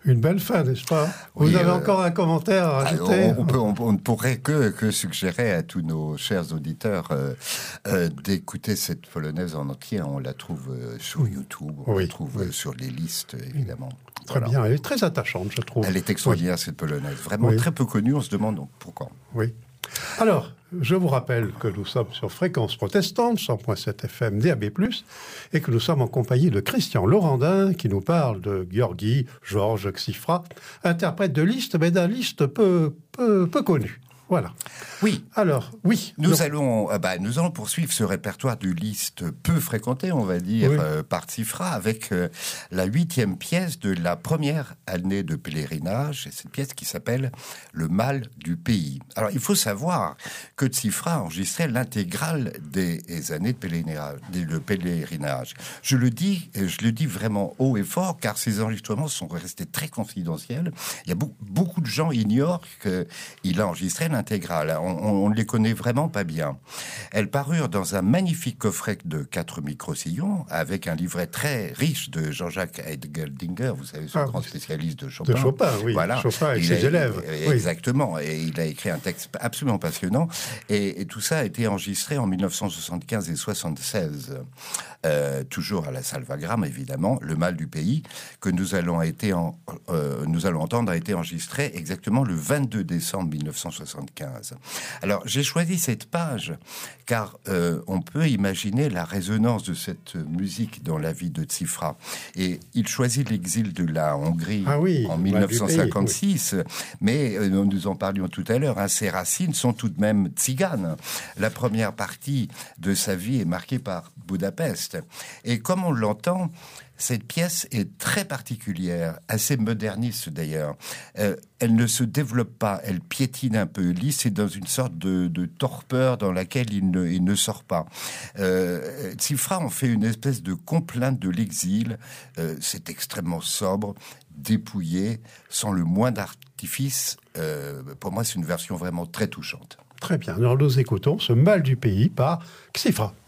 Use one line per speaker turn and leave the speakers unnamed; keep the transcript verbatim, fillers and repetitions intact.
Une belle fin, n'est-ce pas? Vous
Oui,
avez
euh,
encore un commentaire à ajouter?
on, on, peut, on, on ne pourrait que, que suggérer à tous nos chers auditeurs euh, euh, d'écouter cette polonaise en entier. On la trouve euh, sur YouTube, on
oui,
la trouve
oui.
euh, sur les listes, évidemment.
Très
Voilà.
bien, elle est très attachante, je trouve.
Elle est extraordinaire, oui. Cette polonaise. Vraiment
oui.
très peu connue, on se demande donc pourquoi.
Oui. Alors, je vous rappelle que nous sommes sur Fréquence Protestante, cent point sept F M D A B plus, et que nous sommes en compagnie de Christian Laurendin, qui nous parle de Gheorghi, Georges Xifra, interprète de Liszt, mais d'un Liszt peu, peu, peu connu. Voilà.
Oui.
Alors, oui.
Nous allons, euh, bah, nous allons poursuivre ce répertoire du Liszt peu fréquenté, on va dire, oui. euh, par Xifra, avec euh, la huitième pièce de la première année de pèlerinage, et cette pièce qui s'appelle « Le mal du pays ». Alors, il faut savoir que Xifra enregistrait l'intégrale des années de pèlerinage, de pèlerinage. Je le dis, je le dis vraiment haut et fort, car ces enregistrements sont restés très confidentiels. Il y a beaucoup, beaucoup de gens ignorent qu'il a enregistré l'intégrale. Intégrale. On ne les connaît vraiment pas bien. Elles parurent dans un magnifique coffret de quatre microsillons avec un livret très riche de Jean-Jacques Heideldinger, vous savez, ce ah, grand spécialiste de Chopin.
De Chopin, oui.
Voilà.
Chopin avec
il
ses
a,
élèves.
Exactement.
Oui.
Et il a écrit un texte absolument passionnant. Et, et tout ça a été enregistré en mille neuf cent soixante-quinze et soixante-seize. Euh, toujours à la Salvagram, évidemment. Le mal du pays, que nous allons, été en, euh, nous allons entendre, a été enregistré exactement le vingt-deux décembre mille neuf cent soixante-quinze. Alors, j'ai choisi cette page car euh, on peut imaginer la résonance de cette musique dans la vie de Xifra. Et il choisit l'exil de la Hongrie
ah oui,
en mille neuf cent cinquante-six, oui. Mais euh, nous en parlions tout à l'heure, hein, ses racines sont tout de même tziganes. La première partie de sa vie est marquée par Budapest. Et comme on l'entend, cette pièce est très particulière, assez moderniste d'ailleurs. Euh, elle ne se développe pas, elle piétine un peu. Liszt est dans une sorte de, de torpeur dans laquelle il ne, il ne sort pas. Euh, Xifra en fait une espèce de complainte de l'exil. Euh, c'est extrêmement sobre, dépouillé, sans le moindre artifice. Euh, pour moi, c'est une version vraiment très touchante.
Très bien. Alors nous écoutons ce mal du pays par Xifra.